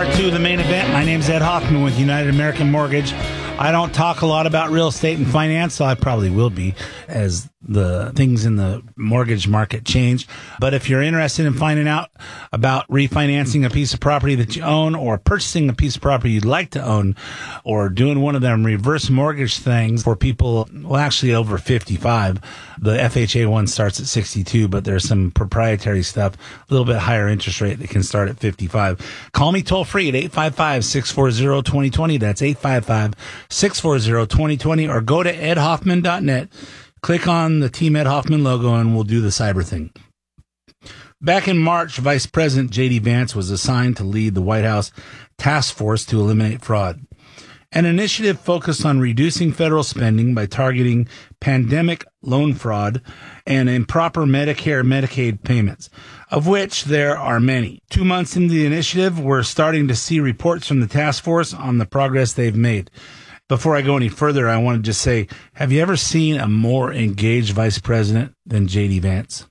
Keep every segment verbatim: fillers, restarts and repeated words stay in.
part two of the main event. My name's Ed Hoffman with United American Mortgage. I don't talk a lot about real estate and finance, so I probably will be as the things in the mortgage market change. But if you're interested in finding out about refinancing a piece of property that you own, or purchasing a piece of property you'd like to own, or doing one of them reverse mortgage things for people, well, actually over fifty-five, the F H A one starts at sixty-two, but there's some proprietary stuff, a little bit higher interest rate that can start at fifty-five. Call me toll free at eight five five, six four zero, two zero two zero. That's eight five five, six four zero, two zero two zero, or go to ed hoffman dot net. Click on the Team Ed Hoffman logo and we'll do the cyber thing. Back in March, Vice President J D Vance was assigned to lead the White House task force to eliminate fraud, an initiative focused on reducing federal spending by targeting pandemic loan fraud and improper Medicare Medicaid payments, of which there are many. Two months into the initiative, we're starting to see reports from the task force on the progress they've made. Before I go any further, I want to just say, have you ever seen a more engaged vice president than J D Vance?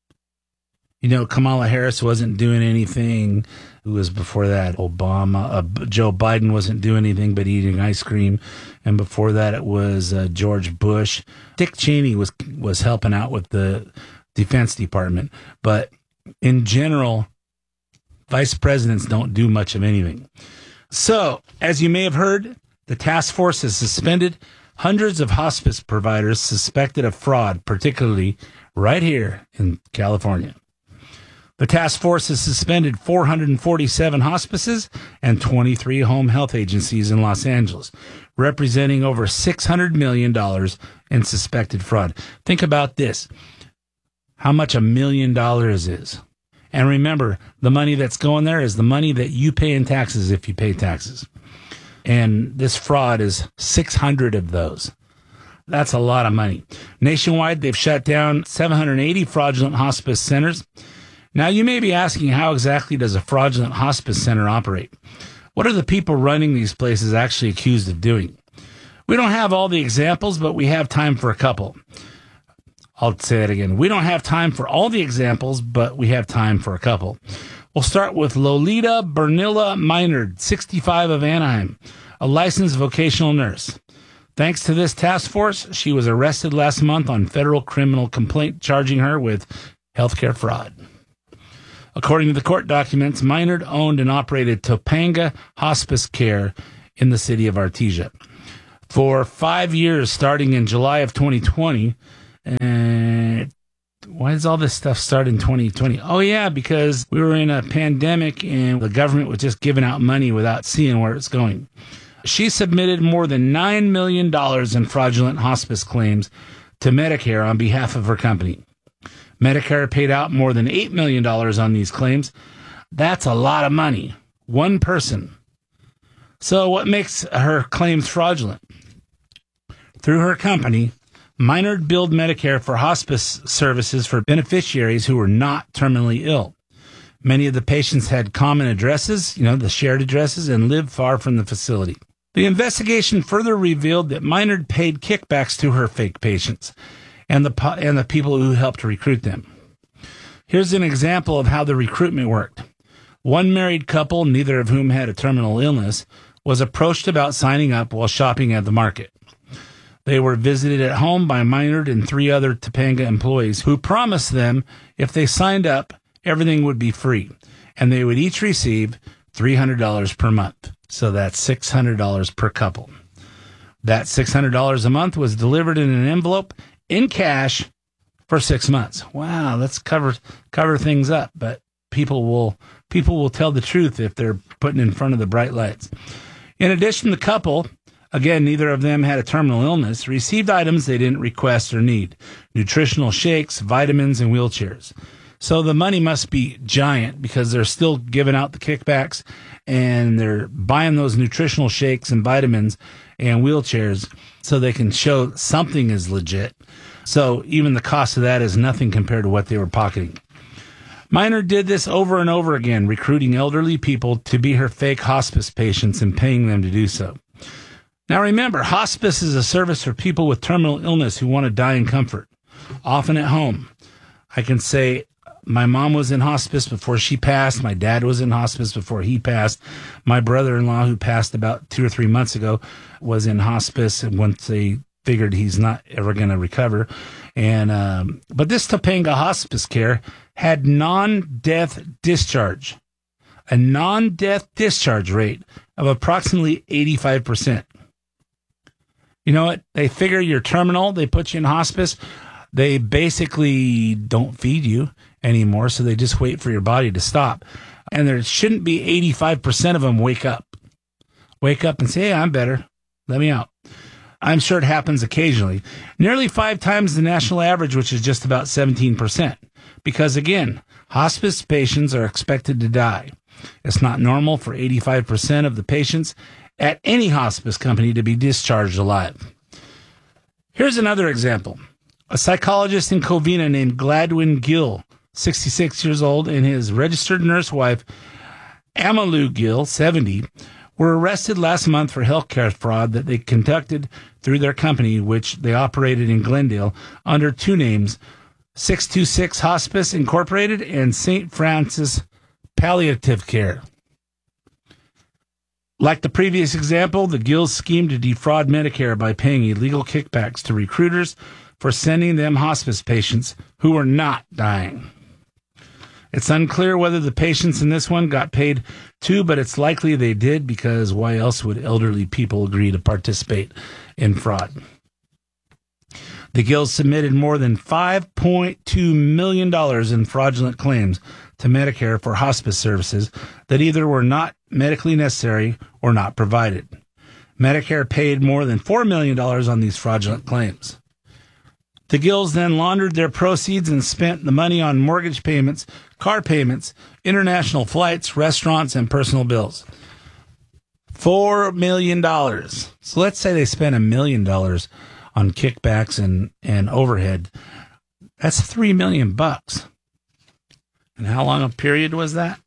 You know, Kamala Harris wasn't doing anything. Who was before that? Obama. Uh, Joe Biden wasn't doing anything but eating ice cream. And before that, it was uh, George Bush. Dick Cheney was was helping out with the Defense Department. But in general, vice presidents don't do much of anything. So, as you may have heard, the task force has suspended hundreds of hospice providers suspected of fraud, particularly right here in California. The task force has suspended four hundred forty-seven hospices and twenty-three home health agencies in Los Angeles, representing over six hundred million dollars in suspected fraud. Think about this, how much a million dollars is. And remember, the money that's going there is the money that you pay in taxes if you pay taxes. And this fraud is six hundred of those. That's a lot of money. Nationwide, they've shut down seven hundred eighty fraudulent hospice centers. Now, you may be asking, how exactly does a fraudulent hospice center operate? What are the people running these places actually accused of doing? We don't have all the examples, but we have time for a couple. I'll say that again. We don't have time for all the examples, but we have time for a couple. We'll start with Lolita Bernilla Minard, sixty-five, of Anaheim, a licensed vocational nurse. Thanks to this task force, she was arrested last month on federal criminal complaint charging her with healthcare fraud. According to the court documents, Minard owned and operated Topanga Hospice Care in the city of Artesia. For five years, starting in July of twenty twenty, and why does all this stuff start in twenty twenty? Oh, yeah, because we were in a pandemic and the government was just giving out money without seeing where it's going. She submitted more than nine million dollars in fraudulent hospice claims to Medicare on behalf of her company. Medicare paid out more than eight million dollars on these claims. That's a lot of money. One person. So what makes her claims fraudulent? Through her company, Minard billed Medicare for hospice services for beneficiaries who were not terminally ill. Many of the patients had common addresses, you know, the shared addresses, and lived far from the facility. The investigation further revealed that Minard paid kickbacks to her fake patients and the and the people who helped recruit them. Here's an example of how the recruitment worked. One married couple, neither of whom had a terminal illness, was approached about signing up while shopping at the market. They were visited at home by Minard and three other Topanga employees who promised them if they signed up, everything would be free, and they would each receive three hundred dollars per month. So that's six hundred dollars per couple. That six hundred dollars a month was delivered in an envelope in cash for six months. Wow, let's cover cover things up, but people will people will tell the truth if they're putting in front of the bright lights. In addition, the couple, again, neither of them had a terminal illness, received items they didn't request or need: nutritional shakes, vitamins, and wheelchairs. So the money must be giant because they're still giving out the kickbacks and they're buying those nutritional shakes and vitamins and wheelchairs so they can show something is legit. So even the cost of that is nothing compared to what they were pocketing. Minard did this over and over again, recruiting elderly people to be her fake hospice patients and paying them to do so. Now remember, hospice is a service for people with terminal illness who want to die in comfort, often at home. I can say My mom was in hospice before she passed. My dad was in hospice before he passed. My brother-in-law, who passed about two or three months ago, was in hospice. And once they figured he's not ever going to recover. And, um, but this Topanga hospice care had non-death discharge, a non-death discharge rate of approximately eighty-five percent. You know what? They figure you're terminal. They put you in hospice. They basically don't feed you anymore, so they just wait for your body to stop. And there shouldn't be eighty-five percent of them wake up. Wake up and say, hey, I'm better. Let me out. I'm sure it happens occasionally. Nearly five times the national average, which is just about seventeen percent. Because, again, hospice patients are expected to die. It's not normal for eighty-five percent of the patients at any hospice company to be discharged alive. Here's another example. A psychologist in Covina named Gladwin Gill, sixty-six years old, and his registered nurse wife, Amalu Gill, seventy, were arrested last month for healthcare fraud that they conducted through their company, which they operated in Glendale under two names, six two six Hospice Incorporated and Saint Francis Palliative Care. Like the previous example, the Gills schemed to defraud Medicare by paying illegal kickbacks to recruiters for sending them hospice patients who were not dying. It's unclear whether the patients in this one got paid too, but it's likely they did, because why else would elderly people agree to participate in fraud? The Gills submitted more than five point two million dollars in fraudulent claims to Medicare for hospice services that either were not medically necessary or not provided. Medicare paid more than four million dollars on these fraudulent claims. The Gills then laundered their proceeds and spent the money on mortgage payments, car payments, international flights, restaurants, and personal bills. Four million dollars. So let's say they spent a million dollars on kickbacks and, and overhead. That's three million bucks. And how long a period was that?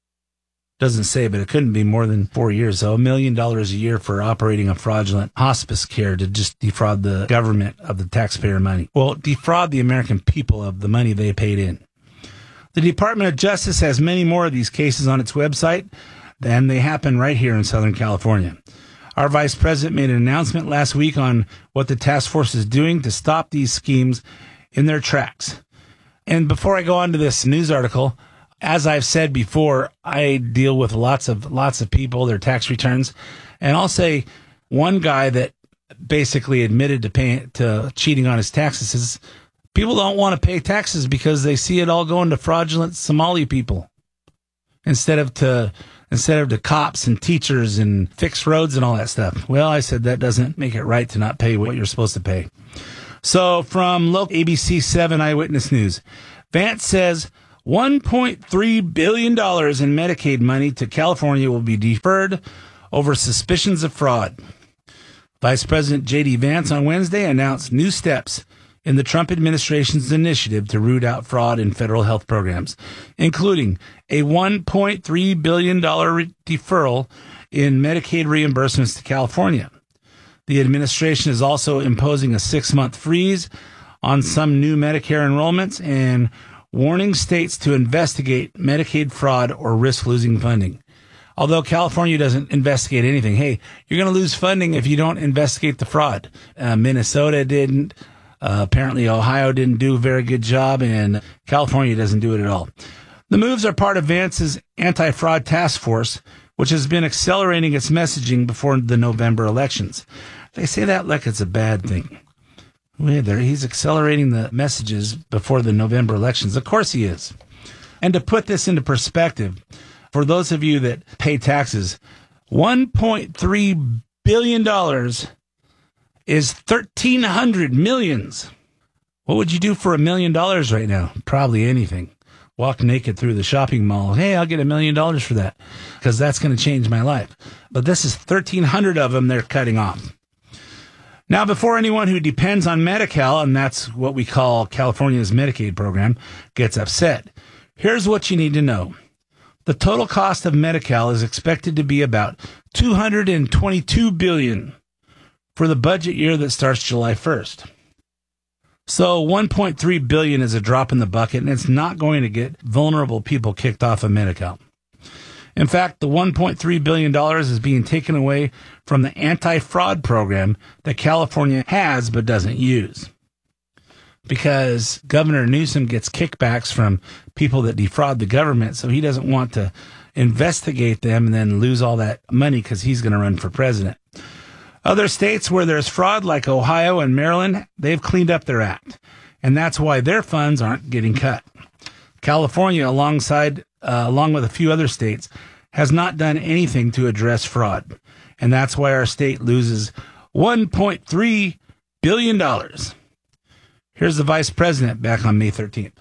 Doesn't say, but it couldn't be more than four years. So a million dollars a year for operating a fraudulent hospice care to just defraud the government of the taxpayer money. Well, defraud the American people of the money they paid in. The Department of Justice has many more of these cases on its website, and they happen right here in Southern California. Our vice president made an announcement last week on what the task force is doing to stop these schemes in their tracks. And before I go on to this news article, as I've said before, I deal with lots of lots of people, their tax returns, and I'll say one guy that basically admitted to paying to cheating on his taxes is people don't want to pay taxes because they see it all going to fraudulent Somali people instead of to instead of to cops and teachers and fix roads and all that stuff. Well, I said that doesn't make it right to not pay what you're supposed to pay. So from local A B C seven Eyewitness News, Vance says one point three billion dollars in Medicaid money to California will be deferred over suspicions of fraud. Vice President J D Vance on Wednesday announced new steps in the Trump administration's initiative to root out fraud in federal health programs, including a one point three billion dollars deferral in Medicaid reimbursements to California. The administration is also imposing a six-month freeze on some new Medicare enrollments and warning states to investigate Medicaid fraud or risk losing funding. Although California doesn't investigate anything, hey, you're going to lose funding if you don't investigate the fraud. Uh, Minnesota didn't. Uh, apparently, Ohio didn't do a very good job, and California doesn't do it at all. The moves are part of Vance's anti-fraud task force, which has been accelerating its messaging before the November elections. They say that like it's a bad thing. Wait there, he's accelerating the messages before the November elections. Of course he is. And to put this into perspective, for those of you that pay taxes, one point three billion dollars is thirteen hundred millions. What would you do for a million dollars right now? Probably anything. Walk naked through the shopping mall. Hey, I'll get a million dollars for that because that's going to change my life. But this is thirteen hundred of them they're cutting off. Now, before anyone who depends on Medi-Cal, and that's what we call California's Medicaid program, gets upset, here's what you need to know. The total cost of Medi-Cal is expected to be about two hundred twenty-two billion dollars for the budget year that starts July first. So one point three billion dollars is a drop in the bucket, and it's not going to get vulnerable people kicked off of Medi-Cal. In fact, the one point three billion dollars is being taken away from the anti-fraud program that California has but doesn't use. Because Governor Newsom gets kickbacks from people that defraud the government, so he doesn't want to investigate them and then lose all that money because he's going to run for president. Other states where there's fraud, like Ohio and Maryland, they've cleaned up their act, and that's why their funds aren't getting cut. California, alongside, uh, along with a few other states, has not done anything to address fraud, and that's why our state loses one point three billion dollars. Here's the vice president back on May thirteenth.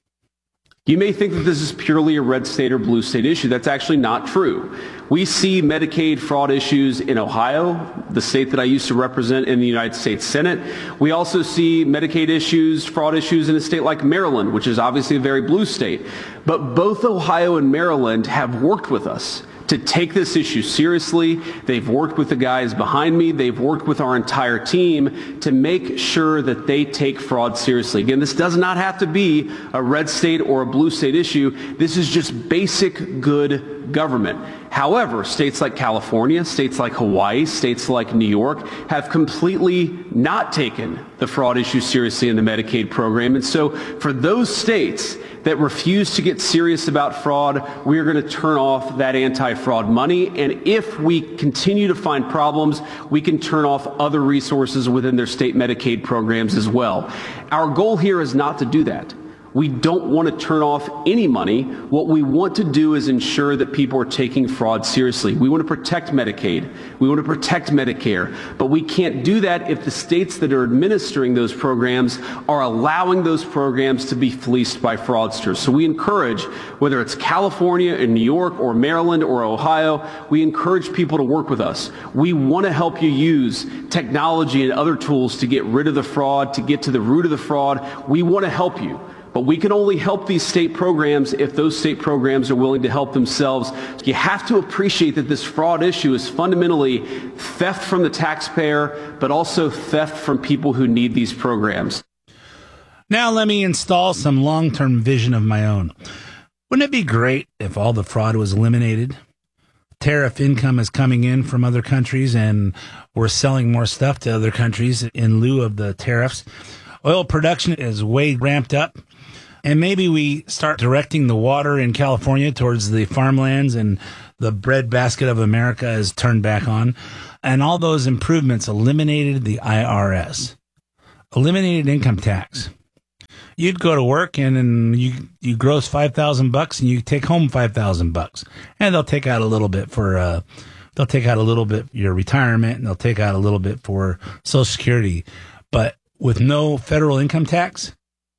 You may think that this is purely a red state or blue state issue. That's actually not true. We see Medicaid fraud issues in Ohio, the state that I used to represent in the United States Senate. We also see Medicaid issues, fraud issues in a state like Maryland, which is obviously a very blue state. But both Ohio and Maryland have worked with us to take this issue seriously. They've worked with the guys behind me. They've worked with our entire team to make sure that they take fraud seriously. Again, this does not have to be a red state or a blue state issue. This is just basic good government. However, states like California, states like Hawaii, states like New York have completely not taken the fraud issue seriously in the Medicaid program. And so for those states that refuse to get serious about fraud, we are going to turn off that anti-fraud money. And if we continue to find problems, we can turn off other resources within their state Medicaid programs as well. Our goal here is not to do that. We don't want to turn off any money. What we want to do is ensure that people are taking fraud seriously. We want to protect Medicaid. We want to protect Medicare. But we can't do that if the states that are administering those programs are allowing those programs to be fleeced by fraudsters. So we encourage, whether it's California and New York or Maryland or Ohio, we encourage people to work with us. We want to help you use technology and other tools to get rid of the fraud, to get to the root of the fraud. We want to help you. But we can only help these state programs if those state programs are willing to help themselves. You have to appreciate that this fraud issue is fundamentally theft from the taxpayer, but also theft from people who need these programs. Now let me install some long-term vision of my own. Wouldn't it be great if all the fraud was eliminated? Tariff income is coming in from other countries, and we're selling more stuff to other countries in lieu of the tariffs. Oil production is way ramped up. And maybe we start directing the water in California towards the farmlands, and the breadbasket of America is turned back on. And all those improvements eliminated the I R S, eliminated income tax. You'd go to work and, and you you gross five thousand bucks, and you take home five thousand bucks, and they'll take out a little bit for uh, they'll take out a little bit for your retirement, and they'll take out a little bit for Social Security, but with no federal income tax.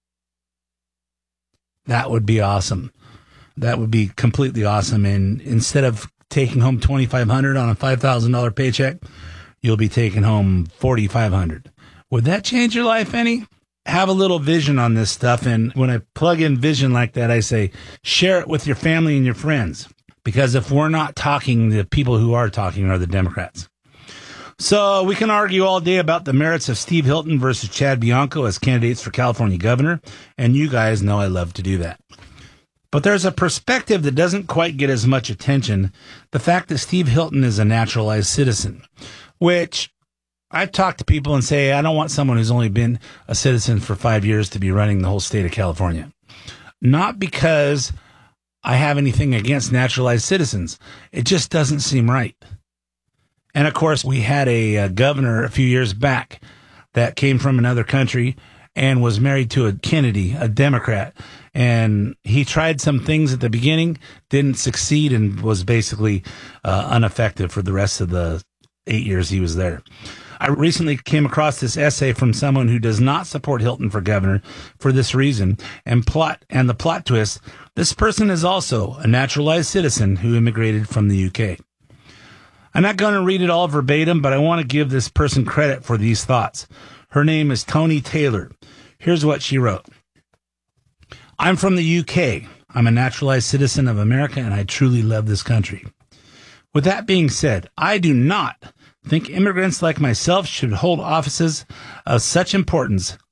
That would be awesome. That would be completely awesome. And instead of taking home twenty-five hundred dollars on a five thousand dollars paycheck, you'll be taking home forty-five hundred dollars. Would that change your life any? Have a little vision on this stuff. And when I plug in vision like that, I say, share it with your family and your friends. Because if we're not talking, the people who are talking are the Democrats. So we can argue all day about the merits of Steve Hilton versus Chad Bianco as candidates for California governor, and you guys know I love to do that. But there's a perspective that doesn't quite get as much attention, the fact that Steve Hilton is a naturalized citizen, which I've talked to people and say, I don't want someone who's only been a citizen for five years to be running the whole state of California. Not because I have anything against naturalized citizens. It just doesn't seem right. And, of course, we had a, a governor a few years back that came from another country and was married to a Kennedy, a Democrat. And he tried some things at the beginning, didn't succeed, and was basically uh, ineffective for the rest of the eight years he was there. I recently came across this essay from someone who does not support Hilton for governor for this reason. And plot and the plot twist, this person is also a naturalized citizen who immigrated from the U K. I'm not going to read it all verbatim, but I want to give this person credit for these thoughts. Her name is Toni Taylor. Here's what she wrote. I'm from the U K. I'm a naturalized citizen of America, and I truly love this country. With that being said, I do not think immigrants like myself should hold offices of such importance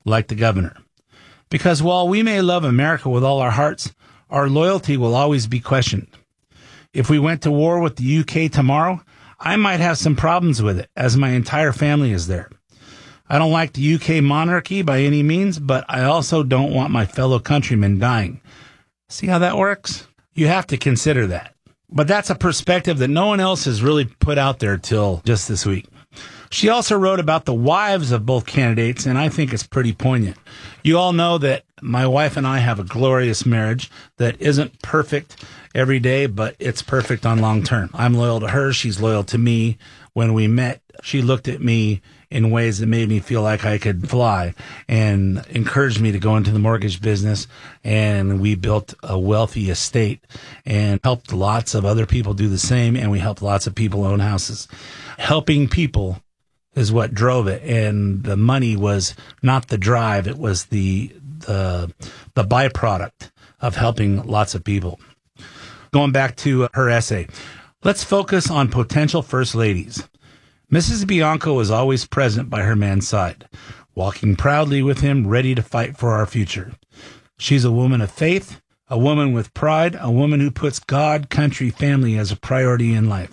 like the governor. Because while we may love America with all our hearts, our loyalty will always be questioned. If we went to war with the U K tomorrow, I might have some problems with it, as my entire family is there. I don't like the U K monarchy by any means, but I also don't want my fellow countrymen dying. See how that works? You have to consider that. But that's a perspective that no one else has really put out there till just this week. She also wrote about the wives of both candidates, and I think it's pretty poignant. You all know that my wife and I have a glorious marriage that isn't perfect every day, but it's perfect on long term. I'm loyal to her. She's loyal to me. When we met, she looked at me in ways that made me feel like I could fly and encouraged me to go into the mortgage business. And we built a wealthy estate and helped lots of other people do the same. And we helped lots of people own houses. Helping people is what drove it. And the money was not the drive. It was the, the, the byproduct of helping lots of people. Going back to her essay, let's focus on potential first ladies. Missus Bianco was always present by her man's side, walking proudly with him, ready to fight for our future. She's a woman of faith, a woman with pride, a woman who puts God, country, family as a priority in life.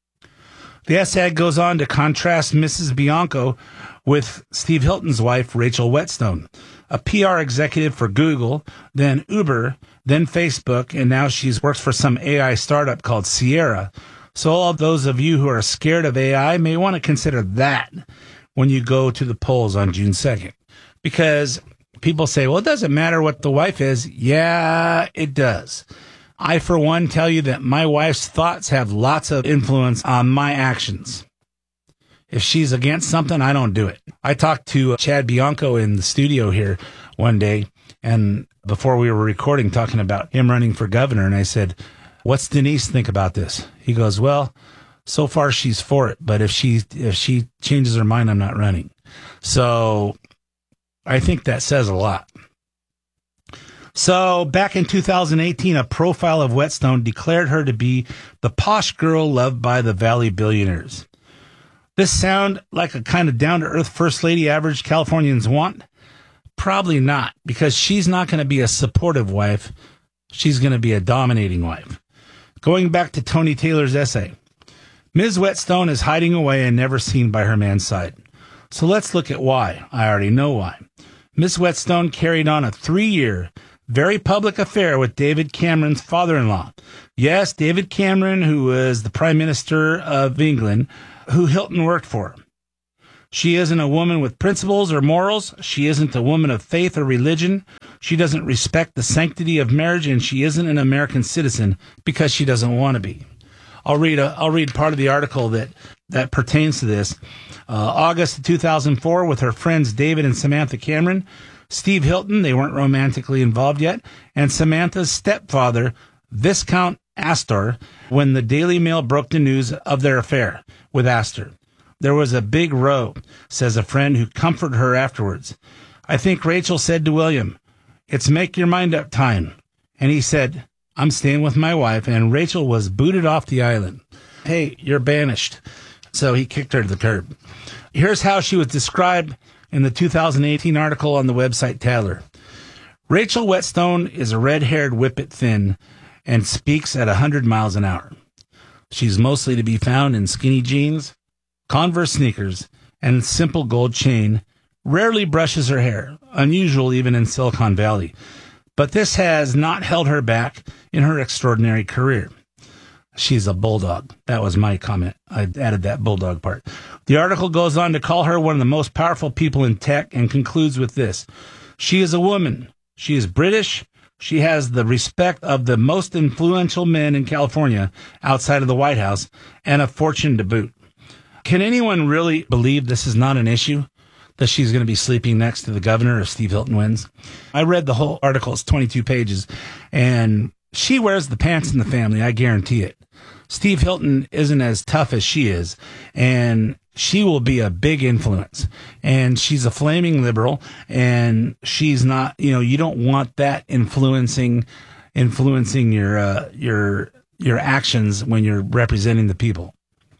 The essay goes on to contrast Missus Bianco with Steve Hilton's wife, Rachel Whetstone, a P R executive for Google, then Uber, then Facebook, and now she works for some A I startup called Sierra. So all those of you who are scared of A I may want to consider that when you go to the polls on June second. Because people say, well, it doesn't matter what the wife is. Yeah, it does. I, for one, tell you that my wife's thoughts have lots of influence on my actions. If she's against something, I don't do it. I talked to Chad Bianco in the studio here one day, and before we were recording, talking about him running for governor, and I said, what's Denise think about this? He goes, well, so far she's for it, but if she if she changes her mind, I'm not running. So I think that says a lot. So back in two thousand eighteen, a profile of Whetstone declared her to be the posh girl loved by the Valley billionaires. This sound like a kind of down-to-earth first lady average Californians want? Probably not, because she's not going to be a supportive wife. She's going to be a dominating wife. Going back to Tony Taylor's essay, Miz Whetstone is hiding away and never seen by her man's side. So let's look at why. I already know why. Miz Whetstone carried on a three-year, very public affair with David Cameron's father-in-law. Yes, David Cameron, who was the Prime Minister of England, who Hilton worked for. She isn't a woman with principles or morals. She isn't a woman of faith or religion. She doesn't respect the sanctity of marriage, and she isn't an American citizen because she doesn't want to be. I'll read a, I'll read part of the article that, that pertains to this. Uh, August of two thousand four, with her friends David and Samantha Cameron, Steve Hilton, they weren't romantically involved yet, and Samantha's stepfather, Viscount Astor, when the Daily Mail broke the news of their affair with Astor. There was a big row, says a friend who comforted her afterwards. I think Rachel said to William, it's make your mind up time. And he said, I'm staying with my wife, and Rachel was booted off the island. Hey, you're banished. So he kicked her to the curb. Here's how she was described in the two thousand eighteen article on the website Tatler. Rachel Whetstone is a red-haired whippet thin and speaks at one hundred miles an hour. She's mostly to be found in skinny jeans, Converse sneakers, and simple gold chain, rarely brushes her hair, unusual even in Silicon Valley. But this has not held her back in her extraordinary career. She's a bulldog. That was my comment. I added that bulldog part. The article goes on to call her one of the most powerful people in tech and concludes with this. She is a woman. She is British. She has the respect of the most influential men in California outside of the White House and a fortune to boot. Can anyone really believe this is not an issue, that she's going to be sleeping next to the governor if Steve Hilton wins? I read the whole article. It's twenty-two pages, and she wears the pants in the family. I guarantee it. Steve Hilton isn't as tough as she is, and she will be a big influence. And she's a flaming liberal, and she's not, you know, you don't want that influencing, influencing your, uh, your, your actions when you're representing the people.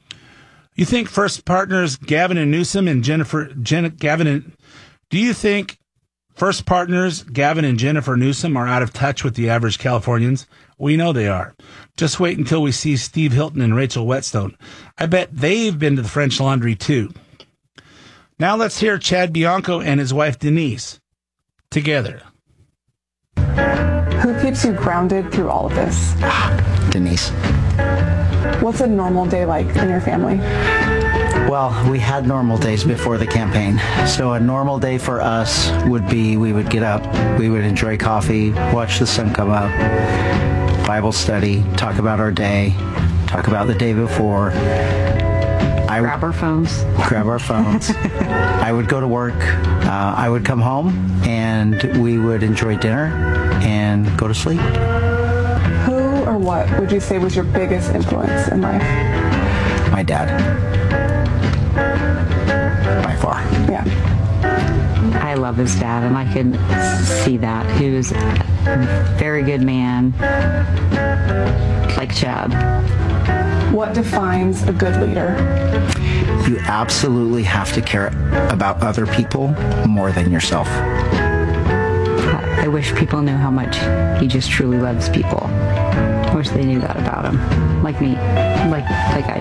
You think first partners Gavin and Newsom and Jennifer, Jen, Gavin and, do you think First partners, Gavin and Jennifer Newsom, are out of touch with the average Californians. We know they are. Just wait until we see Steve Hilton and Rachel Whetstone. I bet they've been to the French Laundry, too. Now let's hear Chad Bianco and his wife, Denise, together. Who keeps you grounded through all of this? Denise. What's a normal day like in your family? Well, we had normal days before the campaign. So a normal day for us would be we would get up, we would enjoy coffee, watch the sun come up, Bible study, talk about our day, talk about the day before. I grab our phones. Grab our phones. I would go to work. Uh, I would come home, and we would enjoy dinner and go to sleep. Who or what would you say was your biggest influence in life? My dad. By far. Yeah. I love his dad, and I can see that. He was a very good man, like Chad. What defines a good leader? You absolutely have to care about other people more than yourself. I wish people knew how much he just truly loves people. I wish they knew that about him, like me, like like I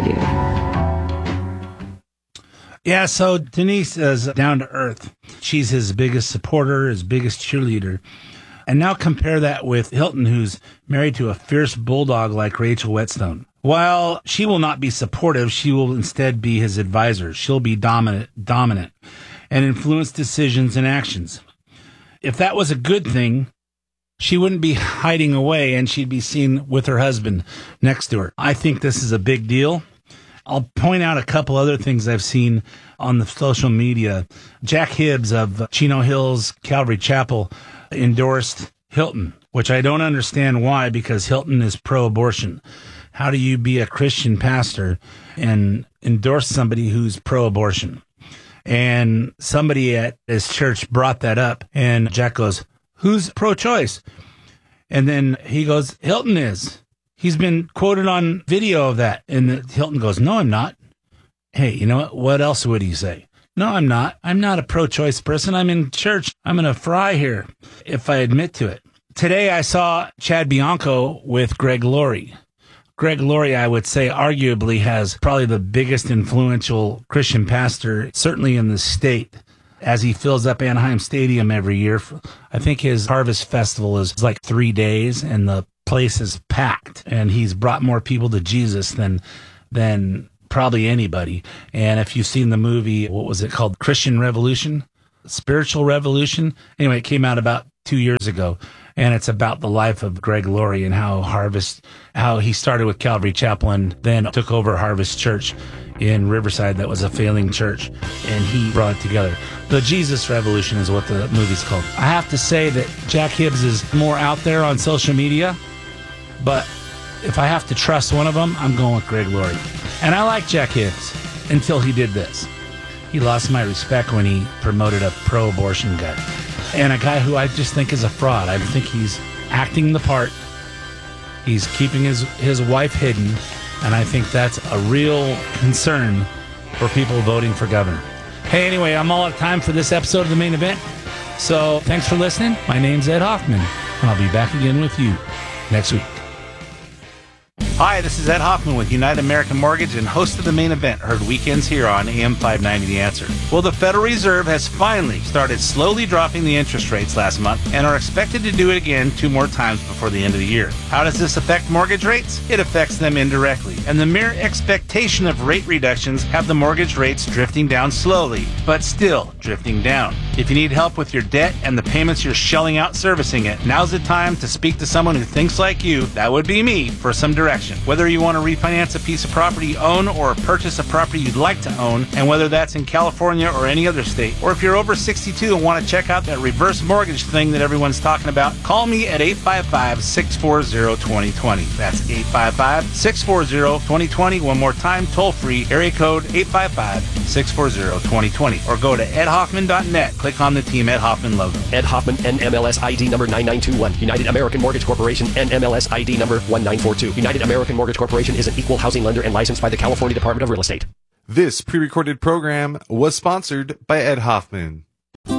do. Yeah, so Denise is down to earth. She's his biggest supporter, his biggest cheerleader. And now compare that with Hilton, who's married to a fierce bulldog like Rachel Whetstone. While she will not be supportive, she will instead be his advisor. She'll be dominant, dominant, and influence decisions and actions. If that was a good thing, she wouldn't be hiding away and she'd be seen with her husband next to her. I think this is a big deal. I'll point out a couple other things I've seen on the social media. Jack Hibbs of Chino Hills Calvary Chapel endorsed Hilton, which I don't understand why, because Hilton is pro-abortion. How do you be a Christian pastor and endorse somebody who's pro-abortion? And somebody at his church brought that up, and Jack goes, who's pro-choice? And then he goes, Hilton is. He's been quoted on video of that. And the, Hilton goes, no, I'm not. Hey, you know what? What else would he say? No, I'm not. I'm not a pro-choice person. I'm in church. I'm going to fry here if I admit to it. Today I saw Chad Bianco with Greg Laurie. Greg Laurie, I would say, arguably has probably the biggest influential Christian pastor, certainly in the state, as he fills up Anaheim Stadium every year. I think his Harvest Festival is like three days, and the place is packed, and he's brought more people to Jesus than than probably anybody. And if you've seen the movie, what was it called? Christian Revolution? Spiritual Revolution? Anyway, it came out about two years ago. And it's about the life of Greg Laurie and how Harvest, how he started with Calvary Chapel and then took over Harvest Church in Riverside that was a failing church, and he brought it together. The Jesus Revolution is what the movie's called. I have to say that Jack Hibbs is more out there on social media, but if I have to trust one of them, I'm going with Greg Laurie. And I like Jack Hibbs until he did this. He lost my respect when he promoted a pro-abortion guy. And a guy who I just think is a fraud. I think he's acting the part. He's keeping his, his wife hidden. And I think that's a real concern for people voting for governor. Hey, anyway, I'm all out of time for this episode of The Main Event. So thanks for listening. My name's Ed Hoffman, and I'll be back again with you next week. Hi, this is Ed Hoffman with United American Mortgage and host of The Main Event, heard weekends here on A M five ninety The Answer. Well, the Federal Reserve has finally started slowly dropping the interest rates last month and are expected to do it again two more times before the end of the year. How does this affect mortgage rates? It affects them indirectly, and the mere expectation of rate reductions have the mortgage rates drifting down slowly, but still drifting down. If you need help with your debt and the payments you're shelling out servicing it, now's the time to speak to someone who thinks like you, that would be me, for some direction. Whether you want to refinance a piece of property you own or purchase a property you'd like to own, and whether that's in California or any other state, or if you're over sixty-two and want to check out that reverse mortgage thing that everyone's talking about, call me at eight five five, six four zero, two zero two zero. That's eight five five, six four zero, two zero two zero. One more time, toll free, area code eight five five, six four zero, two zero two zero. Or go to ed hoffman dot net. Click on the Team Ed Hoffman logo. Ed Hoffman, N M L S I D number nine nine two one. United American Mortgage Corporation, N M L S I D number one nine four two. United American Mortgage Corporation is an equal housing lender and licensed by the California Department of Real Estate. This pre-recorded program was sponsored by Ed Hoffman.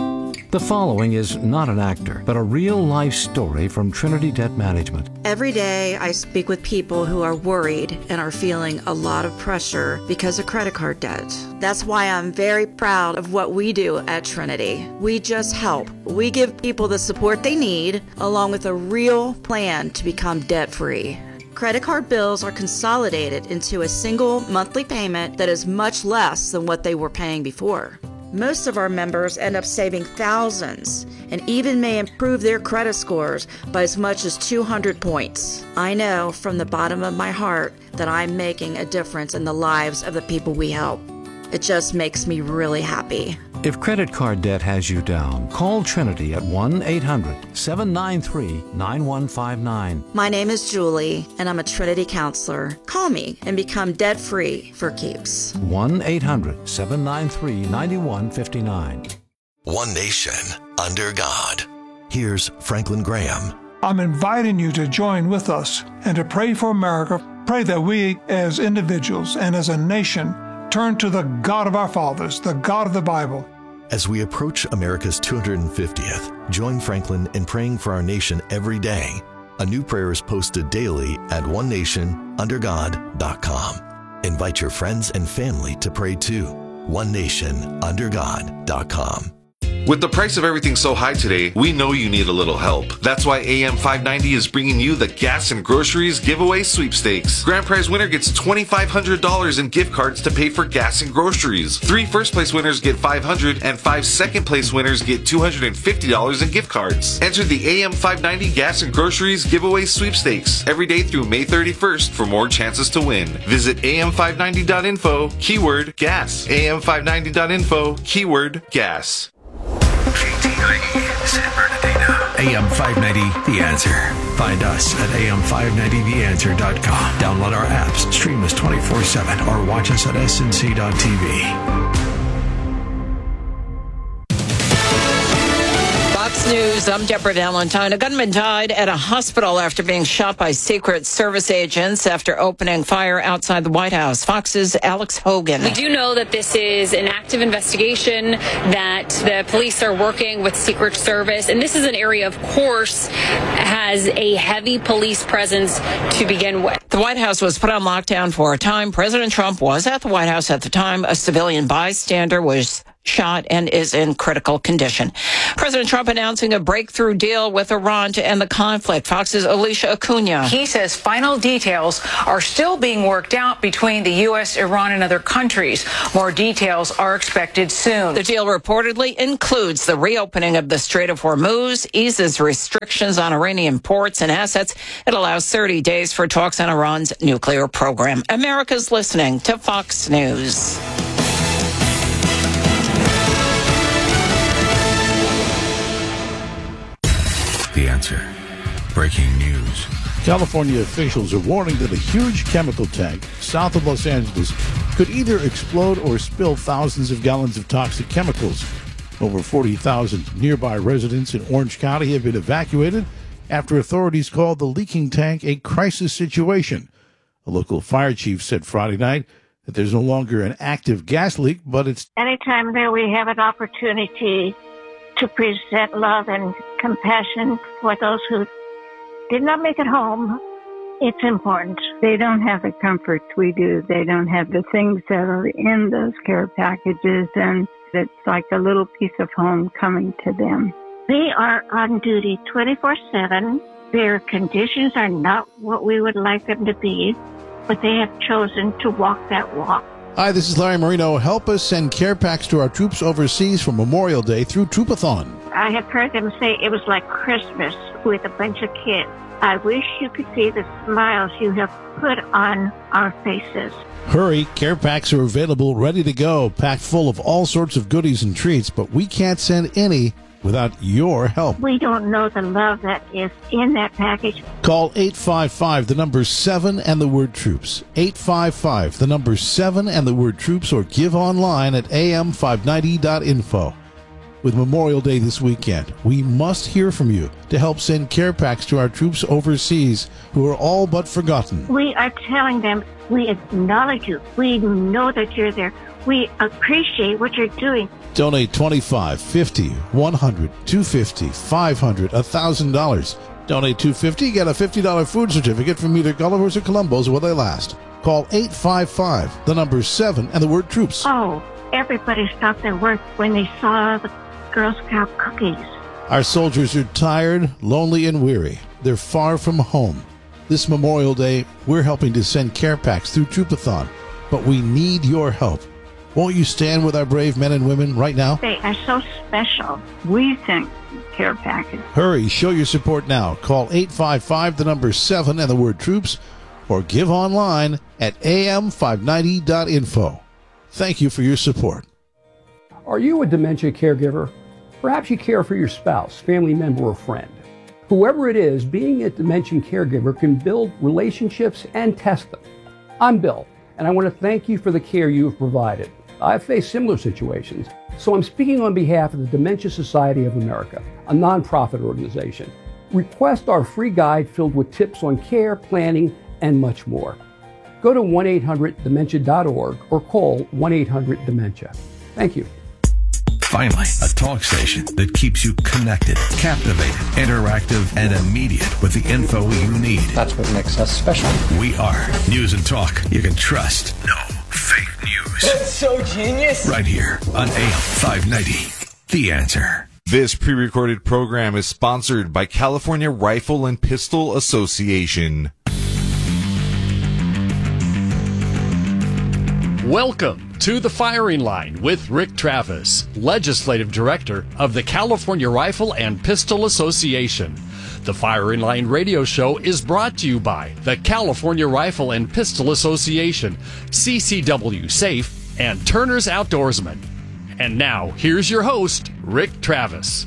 The following is not an actor, but a real-life story from Trinity Debt Management. Every day I speak with people who are worried and are feeling a lot of pressure because of credit card debt. That's why I'm very proud of what we do at Trinity. We just help. We give people the support they need, along with a real plan to become debt-free. Credit card bills are consolidated into a single monthly payment that is much less than what they were paying before. Most of our members end up saving thousands and even may improve their credit scores by as much as two hundred points. I know from the bottom of my heart that I'm making a difference in the lives of the people we help. It just makes me really happy. If credit card debt has you down, call Trinity at one eight hundred seven nine three nine one five nine. My name is Julie, and I'm a Trinity counselor. Call me and become debt-free for keeps. one eight hundred seven nine three nine one five nine. One nation under God. Here's Franklin Graham. I'm inviting you to join with us and to pray for America. Pray that we as individuals and as a nation turn to the God of our fathers, the God of the Bible. As we approach America's two hundred fiftieth, join Franklin in praying for our nation every day. A new prayer is posted daily at one nation under god dot com. Invite your friends and family to pray too. one nation under god dot com. With the price of everything so high today, we know you need a little help. That's why A M five ninety is bringing you the Gas and Groceries Giveaway Sweepstakes. Grand prize winner gets two thousand five hundred dollars in gift cards to pay for gas and groceries. Three first place winners get five hundred dollars and five second place winners get two hundred fifty dollars in gift cards. Enter the A M five ninety Gas and Groceries Giveaway Sweepstakes every day through May thirty-first for more chances to win. Visit A M five ninety dot info, keyword gas. A M five ninety dot info, keyword gas. K T I E, San Bernardino. A M five ninety, The Answer. Find us at A M five ninety the answer dot com. Download our apps, stream us twenty-four seven, or watch us at S N C dot T V. Fox News, I'm Deborah Valentine. A gunman died at a hospital after being shot by Secret Service agents after opening fire outside the White House. Fox's Alex Hogan. We do know that this is an active investigation, that the police are working with Secret Service, and this is an area, of course, has a heavy police presence to begin with. The White House was put on lockdown for a time. President Trump was at the White House at the time. A civilian bystander was shot and is in critical condition. President Trump announcing a breakthrough deal with Iran to end the conflict. Fox's Alicia Acuna. He says final details are still being worked out between the U S, Iran, and other countries. More details are expected soon. The deal reportedly includes the reopening of the Strait of Hormuz, eases restrictions on Iranian ports and assets. It allows thirty days for talks on Iran's nuclear program. America's listening to Fox News. The Answer. Breaking news. California officials are warning that a huge chemical tank south of Los Angeles could either explode or spill thousands of gallons of toxic chemicals. Over forty thousand nearby residents in Orange County have been evacuated after authorities called the leaking tank a crisis situation. A local fire chief said Friday night that there's no longer an active gas leak, but it's... Anytime that we have an opportunity to present love and compassion for those who did not make it home, it's important. They don't have the comforts we do. They don't have the things that are in those care packages, and it's like a little piece of home coming to them. They are on duty twenty-four seven. Their conditions are not what we would like them to be, but they have chosen to walk that walk. Hi, this is Larry Marino. Help us send care packs to our troops overseas for Memorial Day through Troopathon. I have heard them say it was like Christmas with a bunch of kids. I wish you could see the smiles you have put on our faces. Hurry, care packs are available, ready to go, packed full of all sorts of goodies and treats, but we can't send any without your help. We don't know the love that is in that package. Call eight five five, the number seven, and the word troops. eight five five, the number seven, and the word troops, or give online at A M five ninety dot info. With Memorial Day this weekend, we must hear from you to help send care packs to our troops overseas who are all but forgotten. We are telling them we acknowledge you. We know that you're there. We appreciate what you're doing. Donate twenty-five, fifty, one hundred, two hundred fifty, five hundred, one thousand dollars. Donate two hundred fifty dollars, get a fifty dollars food certificate from either Gulliver's or Columbo's while they last. Call eight five five, the number seven, and the word troops. Oh, everybody stopped their work when they saw the Girl Scout cookies. Our soldiers are tired, lonely, and weary. They're far from home. This Memorial Day, we're helping to send care packs through Troopathon, but we need your help. Won't you stand with our brave men and women right now? They are so special. We sent care package. Hurry, show your support now. Call eight five five, the number seven, and the word troops, or give online at a m five ninety dot info. Thank you for your support. Are you a dementia caregiver? Perhaps you care for your spouse, family member, or friend. Whoever it is, being a dementia caregiver can build relationships and test them. I'm Bill, and I want to thank you for the care you have provided. I've faced similar situations, so I'm speaking on behalf of the Dementia Society of America, a nonprofit organization. Request our free guide filled with tips on care, planning, and much more. Go to one eight hundred dementia dot org or call one eight hundred dementia. Thank you. Finally, a talk station that keeps you connected, captivated, interactive, and immediate with the info you need. That's what makes us special. We are News and Talk you can trust. No fake news. That's so genius. Right here on A M five ninety. The Answer. This pre-recorded program is sponsored by California Rifle and Pistol Association. Welcome to The Firing Line with Rick Travis, Legislative Director of the California Rifle and Pistol Association. The Firing Line radio show is brought to you by the California Rifle and Pistol Association, C C W Safe, and Turner's Outdoorsman. And now, here's your host, Rick Travis.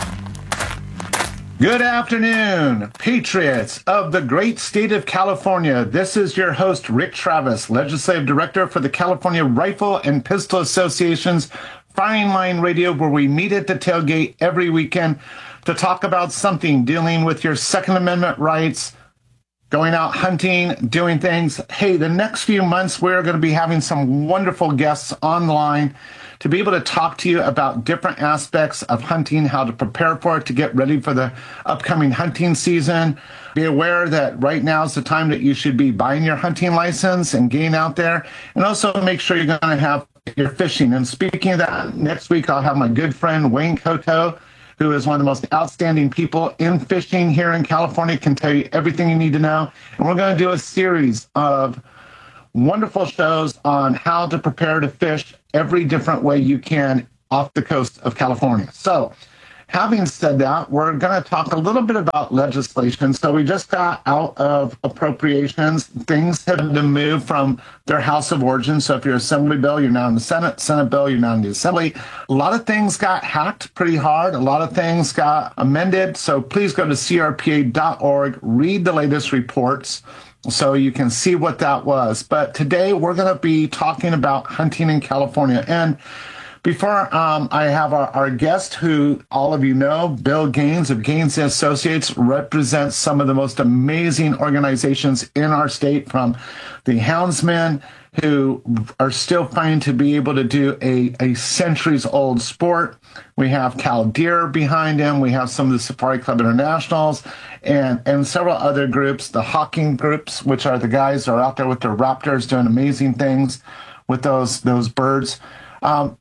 Good afternoon, patriots of the great state of California. This is your host, Rick Travis, Legislative Director for the California Rifle and Pistol Association's Firing Line Radio, where we meet at the tailgate every weekend to talk about something dealing with your Second Amendment rights, going out hunting, doing things. Hey, the next few months, we're going to be having some wonderful guests online to be able to talk to you about different aspects of hunting, how to prepare for it, to get ready for the upcoming hunting season. Be aware that right now is the time that you should be buying your hunting license and getting out there. And also make sure you're going to have your fishing. And speaking of that, next week I'll have my good friend Wayne Coto, who is one of the most outstanding people in fishing here in California, can tell you everything you need to know. And we're going to do a series of wonderful shows on how to prepare to fish every different way you can off the coast of California. So, having said that, we're going to talk a little bit about legislation. So we just got out of appropriations. Things have been moved from their House of Origin. So if you're Assembly bill, you're now in the Senate. Senate bill, you're now in the Assembly. A lot of things got hacked pretty hard. A lot of things got amended. So please go to C R P A dot org, read the latest reports, so you can see what that was. But today we're going to be talking about hunting in California. And before um, I have our, our guest, who all of you know, Bill Gaines of Gaines Associates, represents some of the most amazing organizations in our state, from the houndsmen, who are still fighting to be able to do a, a centuries-old sport. We have Cal Deer behind him. We have some of the Safari Club Internationals and, and several other groups, the hawking groups, which are the guys that are out there with their raptors doing amazing things with those, those birds. Um,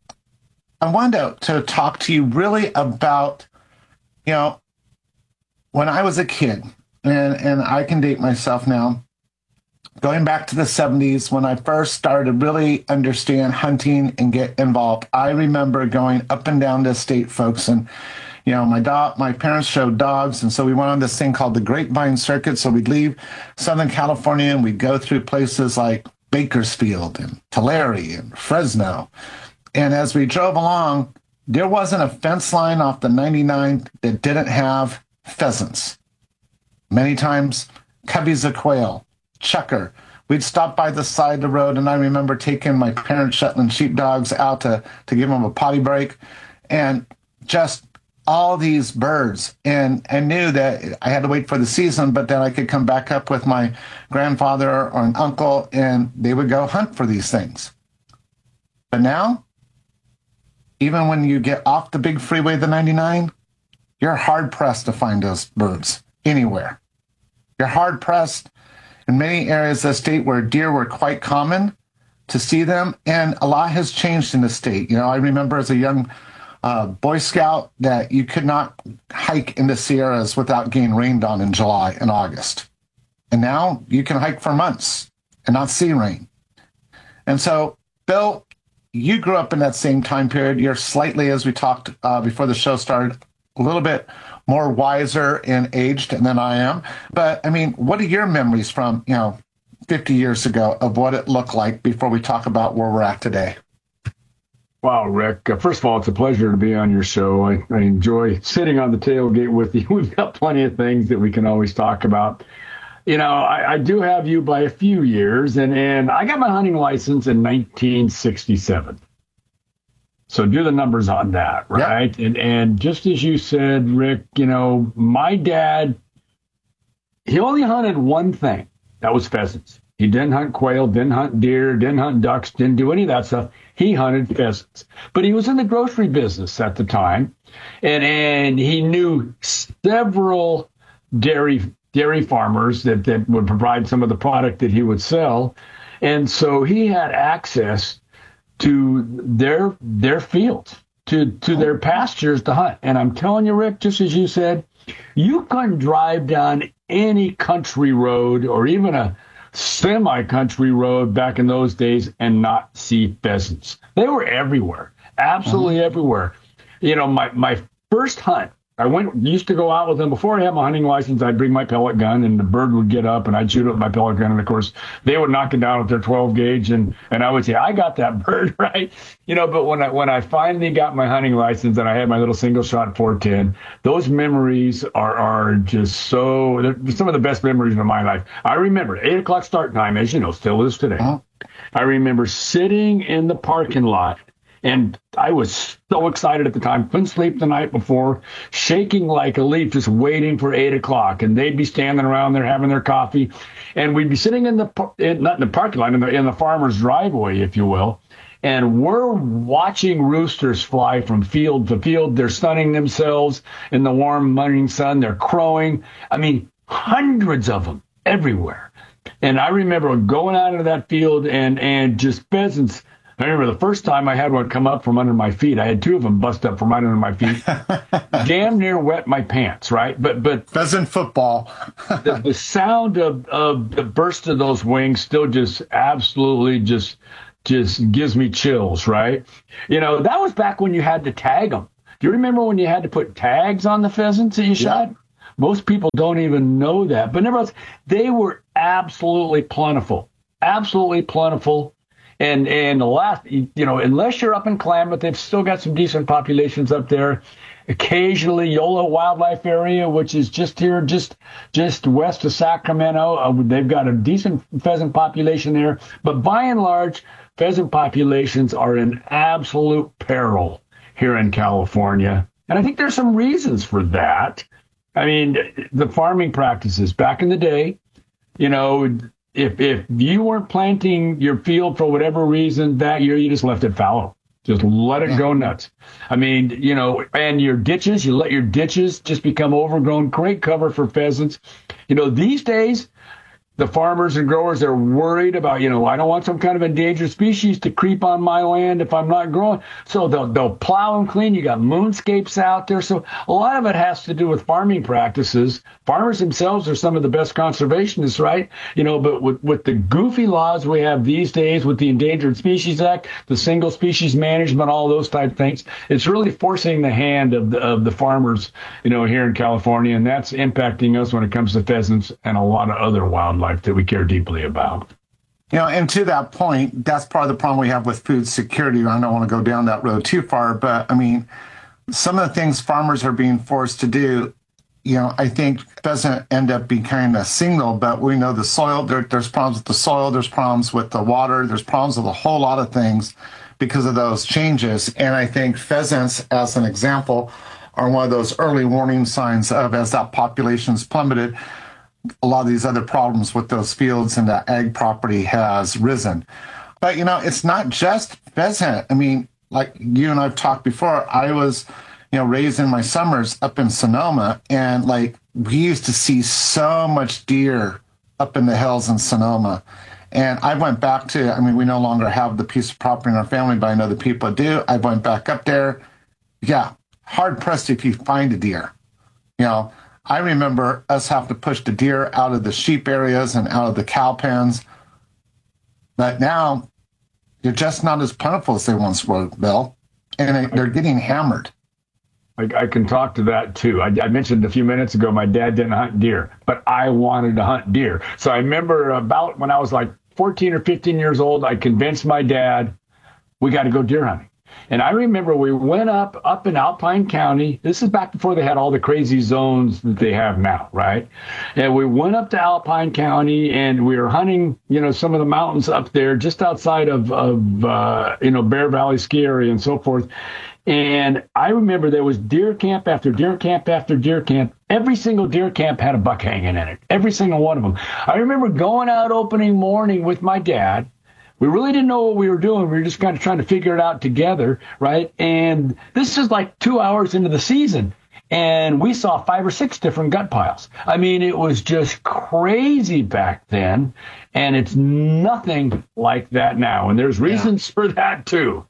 I wanted to, to talk to you really about, you know, when I was a kid, and, and I can date myself now, going back to the seventies, when I first started to really understand hunting and get involved, I remember going up and down the state, folks, and, you know, my dog, my parents showed dogs, and so we went on this thing called the Grapevine Circuit. So we'd leave Southern California, and we'd go through places like Bakersfield and Tulare and Fresno. And as we drove along, there wasn't a fence line off the ninety-nine that didn't have pheasants. Many times, coveys of quail, checker. We'd stop by the side of the road, and I remember taking my parents' Shetland sheepdogs out to, to give them a potty break, and just all these birds. And I knew that I had to wait for the season, but then I could come back up with my grandfather or an uncle, and they would go hunt for these things. But now, even when you get off the big freeway, the ninety-nine, you're hard-pressed to find those birds anywhere. You're hard-pressed in many areas of the state where deer were quite common to see them, and a lot has changed in the state. You know, I remember as a young uh, Boy Scout that you could not hike in the Sierras without getting rained on in July and August. And now you can hike for months and not see rain. And so, Bill, you grew up in that same time period. You're slightly, as we talked uh, before the show started, a little bit more wiser and aged than I am. But, I mean, what are your memories from, you know, fifty years ago of what it looked like before we talk about where we're at today? Wow, Rick. Uh, first of all, it's a pleasure to be on your show. I, I enjoy sitting on the tailgate with you. We've got plenty of things that we can always talk about. You know, I, I do have you by a few years, and, and I got my hunting license in nineteen sixty-seven. So do the numbers on that, right? Yep. And and just as you said, Rick, you know, my dad, he only hunted one thing. That was pheasants. He didn't hunt quail, didn't hunt deer, didn't hunt ducks, didn't do any of that stuff. He hunted pheasants. But he was in the grocery business at the time, and and he knew several dairy dairy farmers that, that would provide some of the product that he would sell. And so he had access to their their fields, to, to their pastures to hunt. And I'm telling you, Rick, just as you said, you couldn't drive down any country road or even a semi-country road back in those days and not see pheasants. They were everywhere, absolutely uh-huh. everywhere. You know, my, my first hunt, I went used to go out with them before I had my hunting license. I'd bring my pellet gun, and the bird would get up, and I'd shoot it with my pellet gun. And of course, they would knock it down with their twelve gauge, and and I would say, "I got that bird," right? You know. But when I when I finally got my hunting license and I had my little single shot four ten, those memories are are just so they're some of the best memories of my life. I remember eight o'clock start time, as you know, still is today. Uh-huh. I remember sitting in the parking lot. And I was so excited at the time, couldn't sleep the night before, shaking like a leaf, just waiting for eight o'clock. And they'd be standing around there having their coffee. And we'd be sitting in the, in, not in the parking lot, in the, in the farmer's driveway, if you will. And we're watching roosters fly from field to field. They're sunning themselves in the warm morning sun. They're crowing. I mean, hundreds of them everywhere. And I remember going out into that field and, and just pheasants. I remember the first time I had one come up from under my feet. I had two of them bust up from right under my feet. Damn near wet my pants, right? But but pheasant football. the, the sound of, of the burst of those wings still just absolutely just just gives me chills, right? You know, that was back when you had to tag them. Do you remember when you had to put tags on the pheasants that you shot? Yeah. Most people don't even know that. But nevertheless, they were absolutely plentiful, absolutely plentiful. And and the last, you know, unless you're up in Klamath, they've still got some decent populations up there. Occasionally, Yola Wildlife Area, which is just here, just just west of Sacramento, uh, they've got a decent pheasant population there. But by and large, pheasant populations are in absolute peril here in California. And I think there's some reasons for that. I mean, the farming practices back in the day, you know, If if you weren't planting your field for whatever reason that year, you just left it fallow. Just let it go nuts. I mean, you know, and your ditches, you let your ditches just become overgrown. Great cover for pheasants. You know, these days, the farmers and growers are worried about, you know, I don't want some kind of endangered species to creep on my land if I'm not growing. So they'll, they'll plow and clean. You got moonscapes out there. So a lot of it has to do with farming practices. Farmers themselves are some of the best conservationists, right? You know, but with, with the goofy laws we have these days with the Endangered Species Act, the single species management, all those type of things, it's really forcing the hand of the, of the farmers, you know, here in California. And that's impacting us when it comes to pheasants and a lot of other wildlife that we care deeply about. You know, and to that point, that's part of the problem we have with food security. I don't want to go down that road too far, but I mean, some of the things farmers are being forced to do, you know, I think doesn't end up being kind of signal, but we know the soil, there, there's problems with the soil, there's problems with the water, there's problems with a whole lot of things because of those changes. And I think pheasants, as an example, are one of those early warning signs of, as that population's plummeted, a lot of these other problems with those fields and the ag property has risen. But, you know, it's not just pheasant. I mean, like you and I've talked before, I was, you know, raised in my summers up in Sonoma, and like we used to see so much deer up in the hills in Sonoma. And I went back to, I mean, we no longer have the piece of property in our family, but I know the people do. I went back up there. Yeah, hard pressed if you find a deer. You know, I remember us having to push the deer out of the sheep areas and out of the cow pens. But now they're just not as plentiful as they once were, Bill. And they're getting hammered. I, I can talk to that too. I, I mentioned a few minutes ago, my dad didn't hunt deer, but I wanted to hunt deer. So I remember about when I was like fourteen or fifteen years old, I convinced my dad, we got to go deer hunting. And I remember we went up, up in Alpine County. This is back before they had all the crazy zones that they have now, right? And we went up to Alpine County and we were hunting, you know, some of the mountains up there just outside of, of uh, you know, Bear Valley ski area and so forth. And I remember there was deer camp after deer camp after deer camp. Every single deer camp had a buck hanging in it. Every single one of them. I remember going out opening morning with my dad. We really didn't know what we were doing. We were just kind of trying to figure it out together, right? And this is like two hours into the season, and we saw five or six different gut piles. I mean, it was just crazy back then, and it's nothing like that now. And there's reasons yeah. for that, too.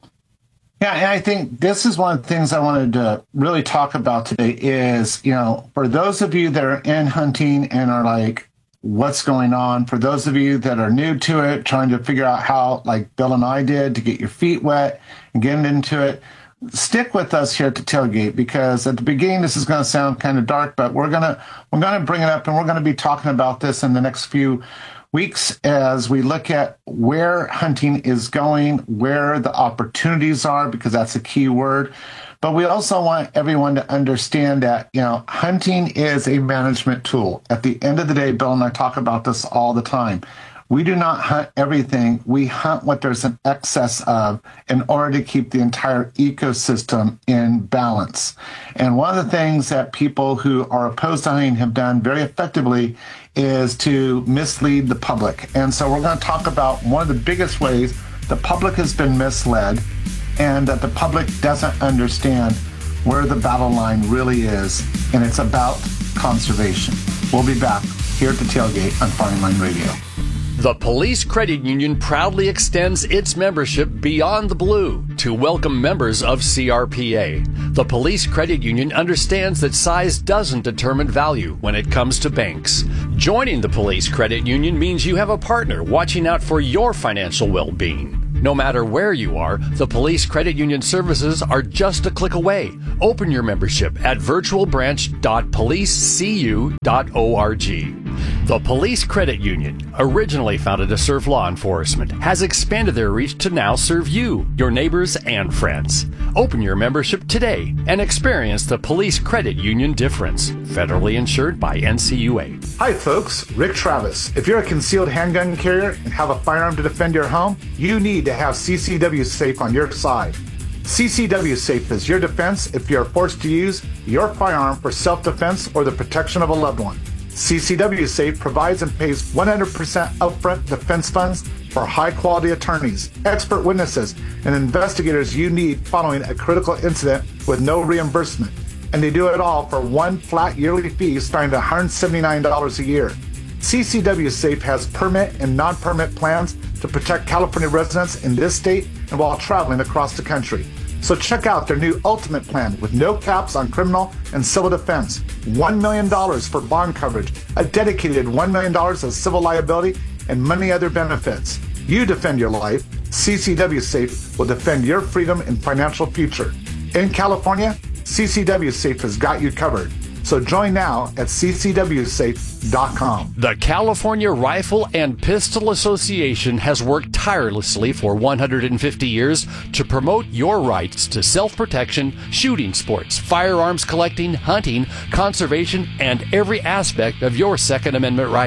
Yeah, and I think this is one of the things I wanted to really talk about today is, you know, for those of you that are in hunting and are like, what's going on? For those of you that are new to it, trying to figure out how, like Bill and I did, to get your feet wet and get into it, stick with us here at the Tailgate, because at the beginning this is going to sound kind of dark, but we're gonna we're gonna bring it up, and we're going to be talking about this in the next few weeks as we look at where hunting is going, where the opportunities are, because that's a key word. But we also want everyone to understand that, you know, hunting is a management tool. At the end of the day, Bill and I talk about this all the time. We do not hunt everything. We hunt what there's an excess of in order to keep the entire ecosystem in balance. And one of the things that people who are opposed to hunting have done very effectively is to mislead the public. And so we're going to talk about one of the biggest ways the public has been misled, and that the public doesn't understand where the battle line really is, and it's about conservation. We'll be back here at the Tailgate on Firing Line Radio. The Police Credit Union proudly extends its membership beyond the blue to welcome members of C R P A. The Police Credit Union understands that size doesn't determine value when it comes to banks. Joining the Police Credit Union means you have a partner watching out for your financial well-being. No matter where you are, the Police Credit Union services are just a click away. Open your membership at virtual branch dot police c u dot org. The Police Credit Union, originally founded to serve law enforcement, has expanded their reach to now serve you, your neighbors, and friends. Open your membership today and experience the Police Credit Union difference. Federally insured by N C U A. Hi folks, Rick Travis. If you're a concealed handgun carrier and have a firearm to defend your home, you need to have C C W Safe on your side. C C W Safe is your defense if you are forced to use your firearm for self-defense or the protection of a loved one. C C W Safe provides and pays one hundred percent upfront defense funds for high-quality attorneys, expert witnesses, and investigators you need following a critical incident with no reimbursement. And they do it all for one flat yearly fee starting at one hundred seventy-nine dollars a year. C C W Safe has permit and non-permit plans to protect California residents in this state and while traveling across the country. So check out their new Ultimate Plan with no caps on criminal and civil defense, one million dollars for bond coverage, a dedicated one million dollars of civil liability, and many other benefits. You defend your life, C C W Safe will defend your freedom and financial future. In California, C C W Safe has got you covered. So join now at c c w safe dot com. The California Rifle and Pistol Association has worked tirelessly for one hundred fifty years to promote your rights to self-protection, shooting sports, firearms collecting, hunting, conservation, and every aspect of your Second Amendment rights.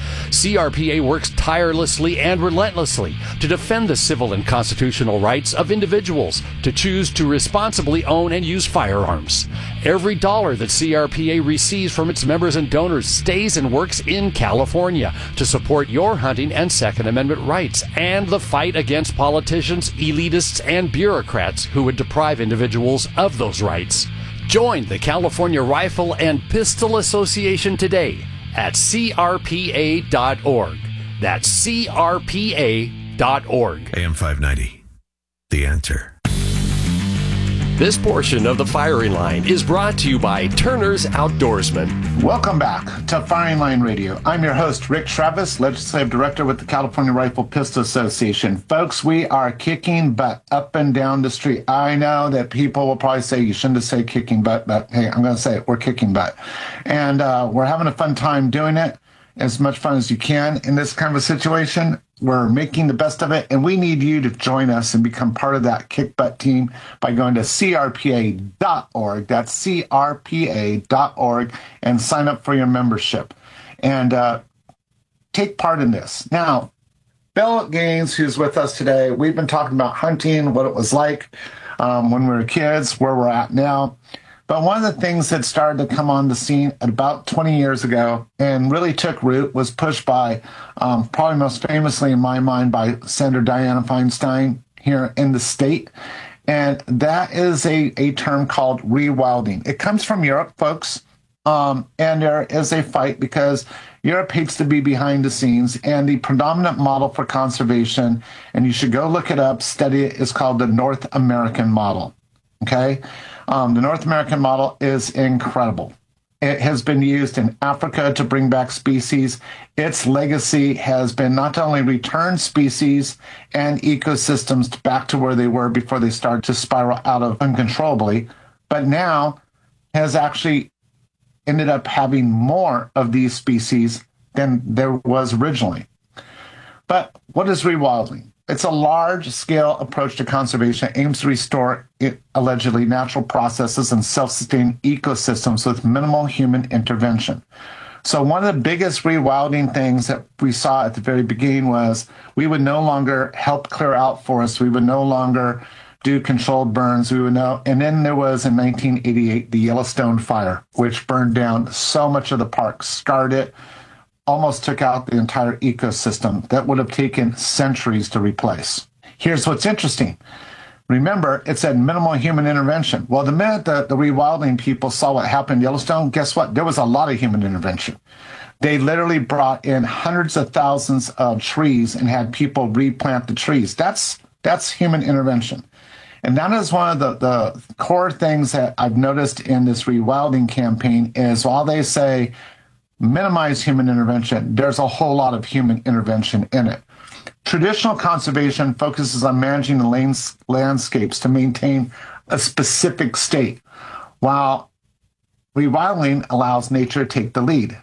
C R P A works tirelessly and relentlessly to defend the civil and constitutional rights of individuals to choose to responsibly own and use firearms. Every dollar that C R P A receives from its members and donors stays and works in California to support your hunting and Second Amendment rights and the fight against politicians, elitists, and bureaucrats who would deprive individuals of those rights. Join the California Rifle and Pistol Association today at C R P A dot org. That's C R P A dot org. A M five ninety, The Answer. This portion of the Firing Line is brought to you by Turner's Outdoorsman. Welcome back to Firing Line Radio. I'm your host, Rick Travis, Legislative Director with the California Rifle Pistol Association. Folks, we are kicking butt up and down the street. I know that people will probably say you shouldn't have said kicking butt, but hey, I'm going to say it. We're kicking butt. And uh, we're having a fun time doing it, as much fun as you can in this kind of a situation. We're making the best of it, and we need you to join us and become part of that kick butt team by going to C R P A dot org. That's C R P A dot org, and sign up for your membership and uh, take part in this. Now, Bill Gaines, who's with us today, we've been talking about hunting, what it was like um, when we were kids, where we're at now. But one of the things that started to come on the scene about twenty years ago and really took root was pushed by, um, probably most famously in my mind, by Senator Dianne Feinstein here in the state. And that is a, a term called rewilding. It comes from Europe, folks. Um, and there is a fight because Europe hates to be behind the scenes. And the predominant model for conservation, and you should go look it up, study it, is called the North American model. Okay? Um, the North American model is incredible. It has been used in Africa to bring back species. Its legacy has been not to only return species and ecosystems back to where they were before they started to spiral out of uncontrollably, but now has actually ended up having more of these species than there was originally. But what is rewilding? It's a large-scale approach to conservation that aims to restore, it, allegedly, natural processes and self-sustaining ecosystems with minimal human intervention. So one of the biggest rewilding things that we saw at the very beginning was we would no longer help clear out forests. We would no longer do controlled burns. We would know. And then there was, in nineteen eighty-eight, the Yellowstone fire, which burned down so much of the park, scarred it, almost took out the entire ecosystem that would have taken centuries to replace. Here's what's interesting. Remember, it said minimal human intervention. Well, the minute the, the rewilding people saw what happened in Yellowstone, guess what? There was a lot of human intervention. They literally brought in hundreds of thousands of trees and had people replant the trees. That's that's human intervention. And that is one of the, the core things that I've noticed in this rewilding campaign is while they say minimize human intervention, there's a whole lot of human intervention in it. Traditional conservation focuses on managing the lanes, landscapes to maintain a specific state, while rewilding allows nature to take the lead.